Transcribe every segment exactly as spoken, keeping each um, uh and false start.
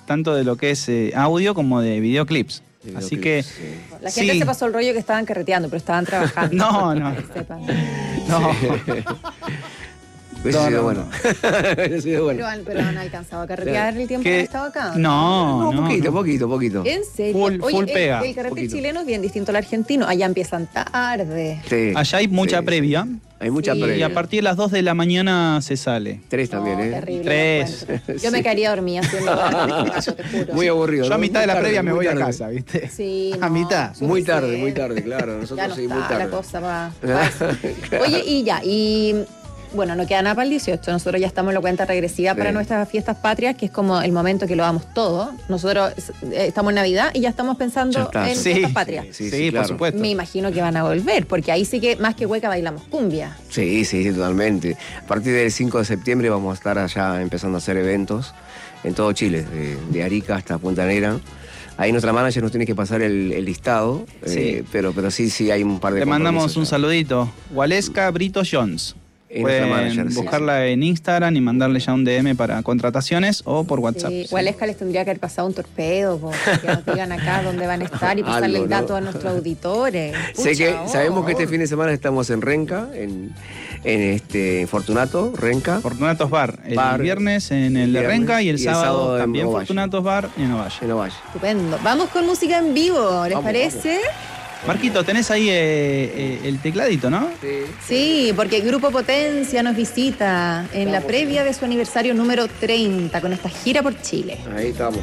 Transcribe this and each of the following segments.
tanto de lo que es eh, audio como de videoclips. videoclips Así que... Sí. La gente sí. se pasó el rollo que estaban carreteando, pero estaban trabajando. No, no. No. Hubiese sido bueno. Pero, pero han alcanzado a carretear el tiempo que han estado acá. No, no, no, poquito, no. poquito, poquito. ¿En serio? Full, Oye, full el, pega. el carrete Poquito. chileno es bien distinto al argentino. Allá empiezan tarde. Sí, Allá hay mucha sí, previa. sí. Hay mucha Sí. previa. Y a partir de las dos de la mañana se sale. Tres también, No, ¿eh? terrible. Tres. Yo Sí. me quedaría dormida haciendo eso, te juro. Muy aburrido. Yo a ¿no? mitad de la Muy previa tarde, me muy voy a tarde. casa, ¿viste? Sí, A no, mitad. súper Muy tarde, sed. muy tarde, claro. Ya Nosotros no sí, está muy tarde. la cosa va. Claro. Oye, y ya, y bueno, no queda nada para el dieciocho. Nosotros ya estamos en la cuenta regresiva Sí. para nuestras fiestas patrias, que es como el momento que lo damos todo. Nosotros eh, estamos en Navidad y ya estamos pensando Ya está. en Sí. fiestas patrias. Sí, Sí, sí, por claro. supuesto. Me imagino que van a volver, porque ahí sí que más que hueca bailamos cumbia. Sí, sí, totalmente. A partir del cinco de septiembre vamos a estar allá empezando a hacer eventos en todo Chile, de, de Arica hasta Punta Negra. Ahí nuestra manager nos tiene que pasar el, el listado, Sí. eh, pero, pero sí, sí hay un par de Le mandamos compromisos un ya. saludito. Waleska Brito Jones. Es nuestra Pueden manager, sí, buscarla en Instagram y mandarle ya un D M para contrataciones o por WhatsApp. Sí, Sí. Gualesca les tendría que haber pasado un torpedo, po, que nos digan acá dónde van a estar y pasarle Algo, el ¿no? dato a nuestros auditores. Sé Pucha, que oh, sabemos que este oh. fin de semana estamos en Renca, en, en este Fortunato, Renca. Fortunatos Bar. El Bar, viernes en el de viernes, Renca y el y el sábado, sábado en también Ovalle. Fortunatos Bar en Ovalle. En Ovalle. Estupendo. Vamos con música en vivo, ¿les Vamos, parece? Marquito, tenés ahí eh, eh, el tecladito, ¿no? Sí. Sí, porque el Grupo Potencia nos visita en la previa de su aniversario número treinta con esta gira por Chile. Ahí estamos.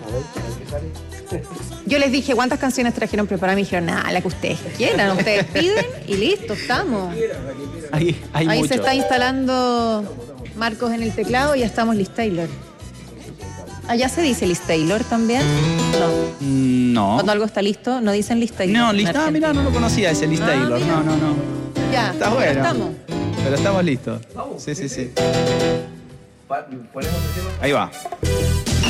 Yo les dije cuántas canciones trajeron preparadas, me dijeron, nada, la que ustedes quieran, ustedes piden y listo, estamos. Ahí, hay Ahí mucho. se está instalando Marcos en el teclado y ya estamos Liz Taylor. ¿Allá se dice Liz Taylor también? No. Mm, No. Cuando algo está listo, no dicen Liz Taylor. No, en Liz, ah, Argentina. mirá, no lo conocía ese Liz Ah, Taylor. mira. No, no, no. Ya, Está pero bueno. estamos. Pero estamos listos. Sí, sí, sí. Ahí va.